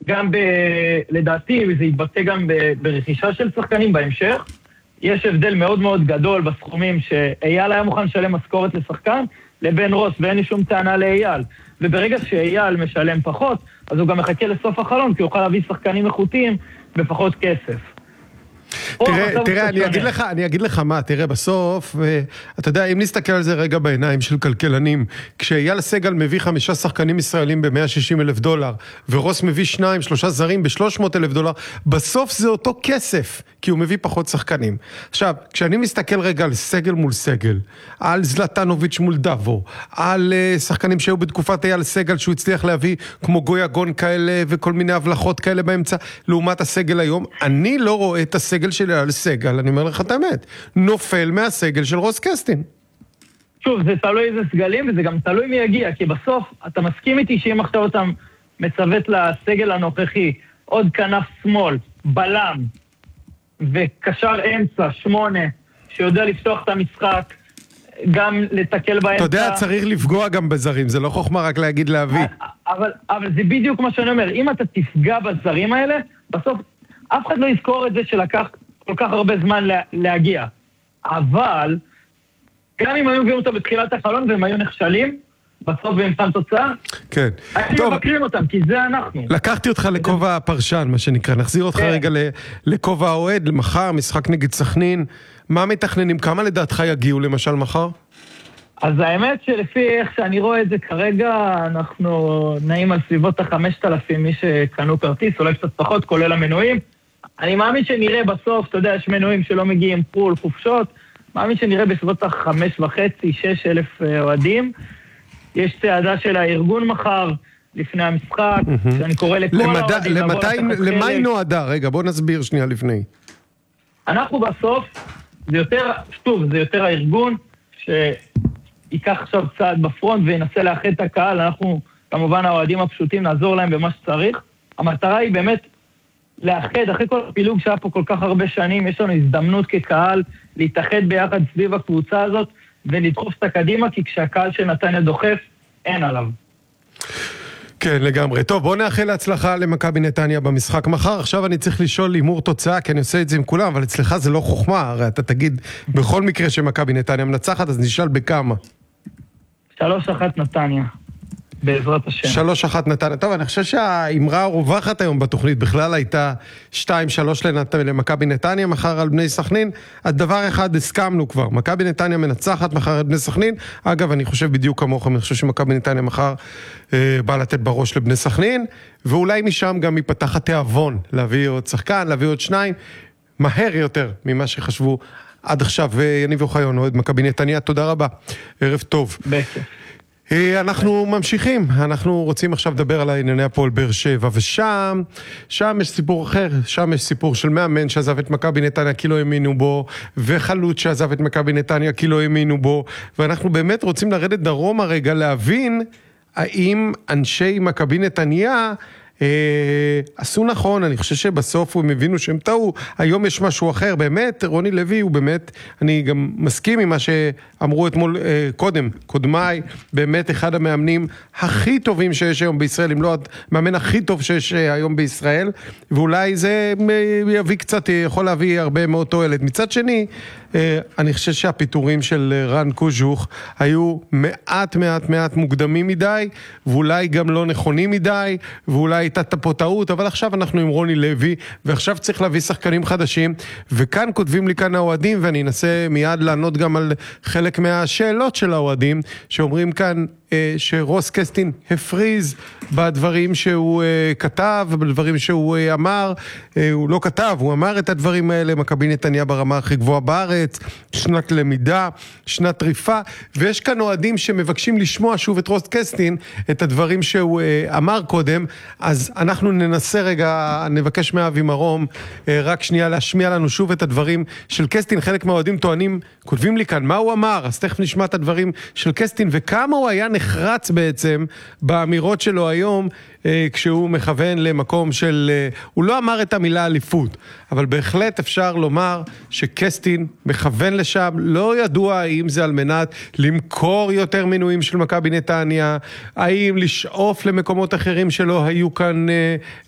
גם לדעתי, וזה יתבטא גם ברכישה של שחקנים בהמשך, יש הבדל מאוד מאוד גדול בסכומים שאייל היה מוכן לשלם משכורת לשחקן, לבין רוס, ואין לי שום טענה לאייל. וברגע שאייל משלם פחות, אז הוא גם מחכה לסוף החלון, כי הוא יוכל להביא שחקנים איכותיים בפחות כסף. תראה, אני אגיד לך מה, תראה, בסוף, אתה יודע, אם נסתכל על זה רגע בעיניים של כלכלנים, כשאייל סגל מביא 5 שחקנים ישראלים ב$160,000, ורוס מביא 2-3 זרים ב$300,000, בסוף זה אותו כסף, כי הוא מביא פחות שחקנים. עכשיו, כשאני מסתכל רגע על סגל מול סגל, על זלטנוביץ' מול דאבו, על שחקנים שהיו בתקופת אייל סגל, שהוא הצליח להביא כמו גויה גון כאלה, וכל מיני הבלחות כאלה באמצע, לעומת הסגל היום, אני לא רואה את הסגל של אייל סגל, אני אומר לך את האמת, נופל מהסגל של רוס קסטין. שוב, זה תלוי איזה סגלים, וזה גם תלוי מי יגיע, כי בסוף, אתה מסכים איתי שאם עכשיו אתה מצוות לסגל הנוכחי, עוד כנף שמאל, בלם, וקשר אמצע, 8, שיודע לפתוח את המשחק, גם לתקל באמצע. אתה יודע, צריך לפגוע גם בזרים, זה לא חוכמה רק להגיד להביא. אבל זה בדיוק מה שאני אומר, אם אתה תפגע בזרים האלה, בסוף אף אחד לא יזכור את זה שלקח כל כך הרבה זמן להגיע. אבל, גם אם היו מביאים אותו בתחילת החלון והם היו נכשלים, בסוף במבחן תוצאה, כן. היינו מבקרים אותם, כי זה אנחנו. לקחתי אותך לכובע הפרשן, מה שנקרא. נחזיר אותך רגע לכובע האוהד, למחר, משחק נגד סכנין. מה מתכננים? כמה לדעתך יגיעו למשל מחר? אז האמת שלפי איך שאני רואה את זה כרגע, אנחנו נעים על סביבות 5,000 מי שקנו כרטיס, אולי קצת פחות, כולל המנויים. אני מאמין שנראה בסוף, אתה יודע, יש מנויים שלא מגיעים פול, חופשות, מאמין שנראה בסביבות 5,500-6,000 אוהדים. יש צעדה של הארגון מחר, לפני המשחק, שאני קורא לכל האוהדים. למה היא נועדה? רגע, בוא נסביר שנייה לפני. אנחנו בסוף, זה יותר הארגון, ייקח עכשיו צעד בפרונט וינסה לאחד את הקהל, אנחנו כמובן האוהדים הפשוטים נעזור להם במה שצריך. המטרה היא באמת לאחד, אחרי כל הפילוג שהיה פה כל כך הרבה שנים, יש לנו הזדמנות כקהל להתאחד ביחד סביב הקבוצה הזאת ולדחוף את הקדימה, כי כשהקהל של נתניה דוחף, אין עליו. כן, לגמרי. טוב, בוא נאחל להצלחה למכבי נתניה במשחק מחר. עכשיו אני צריך לשאול הימור תוצאה, כי אני עושה את זה עם כולם, אבל אצלך זה לא חוכמה. הרי אתה תגיד, בכל מקרה שמכבי נתניה מנצחת, אז נשאל בכמה. 3-1 נתניה, בעזרת השם. 3-1 נתניה. טוב, אני חושב שהאמרה הרווחת היום בתוכנית בכלל הייתה 2-3 למכבי נתניה מחר על בני סכנין. הדבר אחד הסכמנו כבר, מכבי נתניה מנצחת מחר על בני סכנין. אגב, אני חושב בדיוק כמוכם, אני חושב שמכבי נתניה מחר בא לתת בראש לבני סכנין, ואולי משם גם ייפתח התיאבון להביא עוד שחקן, להביא עוד 2, מהר יותר ממה שחשבו עד עכשיו. יניב אוחיון, אוהד מכבי נתניה, תודה רבה. ערב טוב. בכיף. אנחנו ממשיכים, אנחנו רוצים עכשיו לדבר על הענייני הפועל באר שבע, ושם יש סיפור אחר, שם יש סיפור של מאמן שעזב את מכבי נתניה כי לא האמינו בו, וחלוץ שעזב את מכבי נתניה כי לא האמינו בו, ואנחנו באמת רוצים לרדת דרום הרגע להבין האם אנשי מכבי נתניה עשו נכון. אני חושב שבסוף הם הבינו שהם טעו, היום יש משהו אחר, באמת רוני לוי הוא באמת, אני גם מסכים עם מה שאמרו אתמול קודמיי, באמת אחד המאמנים הכי טובים שיש היום בישראל, אם לא המאמן הכי טוב שיש היום בישראל, ואולי זה יביא קצת, יכול להביא הרבה מאוד תועלת. מצד שני, אני חושב שהפיתורים של רן קוז'וך היו מעט מוקדמים מדי, ואולי גם לא נכונים מדי, ואולי הייתה פה טעות, אבל עכשיו אנחנו עם רוני לוי, ועכשיו צריך להביא שחקנים חדשים, וכאן כותבים לי כאן האוהדים, ואני אנסה מיד לענות גם על חלק מהשאלות של האוהדים, שאומרים כאן שרוס קסטין הפריז בדברים שהוא כתב, בדברים שהוא אמר, הוא לא כתב, הוא אמר את הדברים האלה, מכבי נתניה ברמה הכי גבוהה בארץ, שנת למידה, שנת טריפה, ויש כאן אוהדים שמבקשים לשמוע שוב את רוס קסטין, את הדברים שהוא אמר קודם, אז אנחנו ננסה רגע, נבקש מאבי מרום, רק שנייה להשמיע לנו שוב את הדברים של קסטין. חלק מהאוהדים טוענים, כותבים לי כאן, מה הוא אמר? אז תכף נשמע את הדברים של קסטין, וכמה הוא היה נחרץ בעצם באמירות שלו היום, כשהוא מכוון למקום של, הוא לא אמר את המילה אליפות, אבל בהחלט אפשר לומר שקסטין מכוון לשם, לא ידוע האם זה על מנת למכור יותר מנויים של מכבי נתניה, האם לשאוף למקומות אחרים שלא היו כאן